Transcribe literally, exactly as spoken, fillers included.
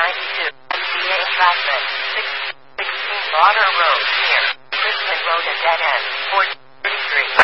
ninety-two. M D A traffic. six sixteen Bonner Road.